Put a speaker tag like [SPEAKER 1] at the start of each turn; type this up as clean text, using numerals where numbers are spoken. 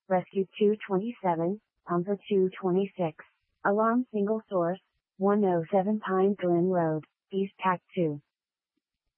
[SPEAKER 1] Rescue 227, Pumper 226. Alarm single source, 107 Pine Glen Road, East Pack 2.